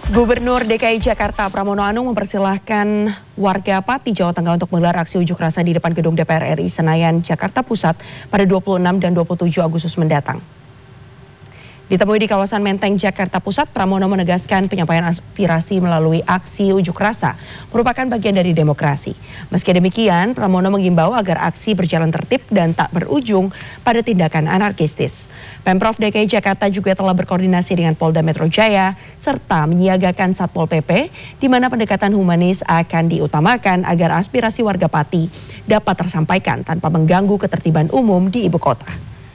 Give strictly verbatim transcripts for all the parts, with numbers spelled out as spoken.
Gubernur D K I Jakarta Pramono Anung mempersilahkan warga Pati, Jawa Tengah untuk menggelar aksi unjuk rasa di depan gedung D P R R I Senayan, Jakarta Pusat pada dua puluh enam dan dua puluh tujuh Agustus mendatang. Ditemui di kawasan Menteng, Jakarta Pusat, Pramono menegaskan penyampaian aspirasi melalui aksi unjuk rasa merupakan bagian dari demokrasi. Meski demikian, Pramono mengimbau agar aksi berjalan tertib dan tak berujung pada tindakan anarkistis. Pemprov D K I Jakarta juga telah berkoordinasi dengan Polda Metro Jaya serta menyiagakan Satpol P P, di mana pendekatan humanis akan diutamakan agar aspirasi warga Pati dapat tersampaikan tanpa mengganggu ketertiban umum di ibu kota.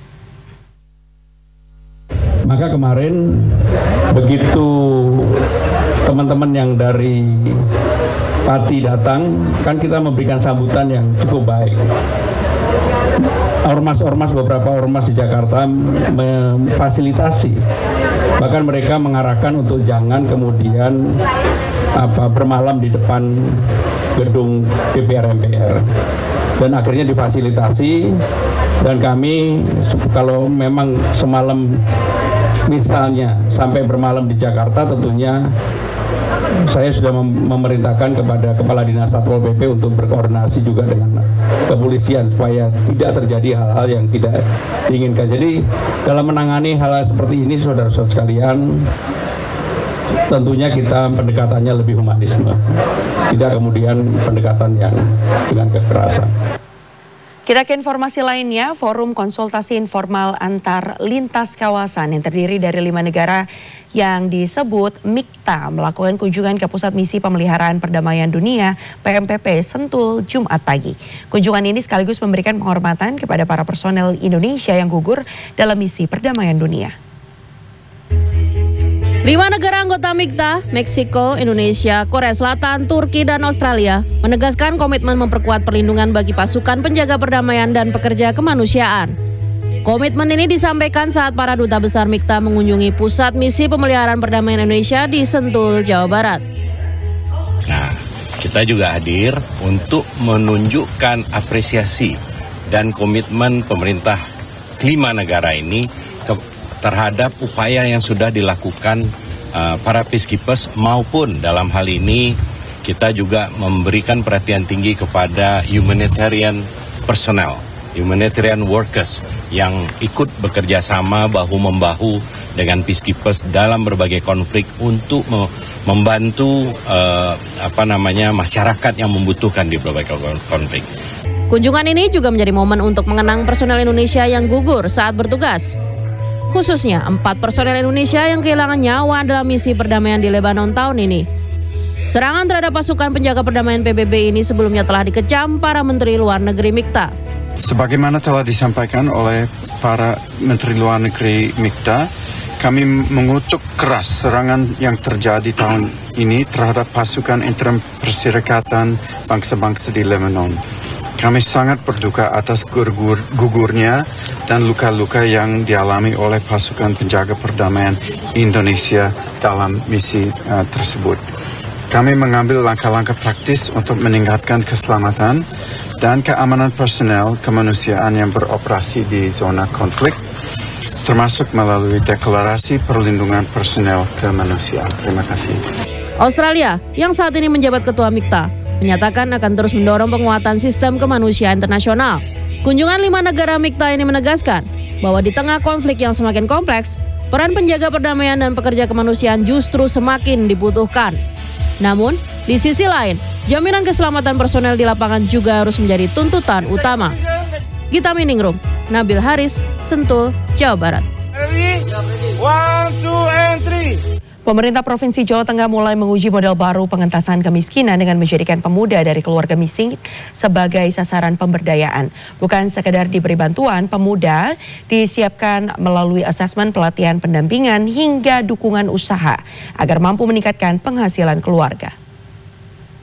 Maka kemarin begitu teman-teman yang dari Pati datang, kan kita memberikan sambutan yang cukup baik. Ormas-ormas, beberapa ormas di Jakarta memfasilitasi, bahkan mereka mengarahkan untuk jangan kemudian apa bermalam di depan gedung D P R M P R, dan akhirnya difasilitasi. Dan kami kalau memang semalam misalnya sampai bermalam di Jakarta, tentunya saya sudah mem memerintahkan kepada Kepala Dinas Satpol P P untuk berkoordinasi juga dengan kepolisian supaya tidak terjadi hal-hal yang tidak diinginkan. Jadi dalam menangani hal-hal seperti ini, saudara-saudara sekalian, tentunya kita pendekatannya lebih humanisme, tidak kemudian pendekatan yang dengan kekerasan. Kita ke informasi lainnya, Forum Konsultasi Informal Antar Lintas Kawasan yang terdiri dari lima negara yang disebut MIKTA melakukan kunjungan ke Pusat Misi Pemeliharaan Perdamaian Dunia P M P P Sentul Jumat pagi. Kunjungan ini sekaligus memberikan penghormatan kepada para personel Indonesia yang gugur dalam misi perdamaian dunia. Lima negara anggota MIKTA, Meksiko, Indonesia, Korea Selatan, Turki, dan Australia menegaskan komitmen memperkuat perlindungan bagi pasukan penjaga perdamaian dan pekerja kemanusiaan. Komitmen ini disampaikan saat para duta besar MIKTA mengunjungi Pusat Misi Pemeliharaan Perdamaian Indonesia di Sentul, Jawa Barat. Nah, kita juga hadir untuk menunjukkan apresiasi dan komitmen pemerintah kelima negara ini ke terhadap upaya yang sudah dilakukan uh, para peacekeepers, maupun dalam hal ini kita juga memberikan perhatian tinggi kepada humanitarian personnel, humanitarian workers yang ikut bekerja sama bahu-membahu dengan peacekeepers dalam berbagai konflik untuk me membantu uh, apa namanya masyarakat yang membutuhkan di berbagai konflik. Kunjungan ini juga menjadi momen untuk mengenang personel Indonesia yang gugur saat bertugas. Khususnya empat personel Indonesia yang kehilangan nyawa dalam misi perdamaian di Lebanon tahun ini. Serangan terhadap pasukan penjaga perdamaian P B B ini sebelumnya telah dikecam para Menteri Luar Negeri MIKTA. Sebagaimana telah disampaikan oleh para Menteri Luar Negeri MIKTA, kami mengutuk keras serangan yang terjadi tahun ini terhadap pasukan interim Perserikatan Bangsa-Bangsa di Lebanon. Kami sangat berduka atas gugur, gugurnya dan luka-luka yang dialami oleh pasukan penjaga perdamaian Indonesia dalam misi uh, tersebut. Kami mengambil langkah-langkah praktis untuk meningkatkan keselamatan dan keamanan personel kemanusiaan yang beroperasi di zona konflik, termasuk melalui deklarasi perlindungan personel kemanusiaan. Terima kasih. Australia, yang saat ini menjabat Ketua MIKTA, menyatakan akan terus mendorong penguatan sistem kemanusiaan internasional. Kunjungan lima negara MIKTA ini menegaskan bahwa di tengah konflik yang semakin kompleks, peran penjaga perdamaian dan pekerja kemanusiaan justru semakin dibutuhkan. Namun, di sisi lain, jaminan keselamatan personel di lapangan juga harus menjadi tuntutan utama. Gita Miningrum, Nabil Haris, Sentul, Jawa Barat. One, two, and three. Pemerintah Provinsi Jawa Tengah mulai menguji model baru pengentasan kemiskinan dengan menjadikan pemuda dari keluarga miskin sebagai sasaran pemberdayaan. Bukan sekedar diberi bantuan, pemuda disiapkan melalui asesmen, pelatihan, pendampingan, hingga dukungan usaha agar mampu meningkatkan penghasilan keluarga.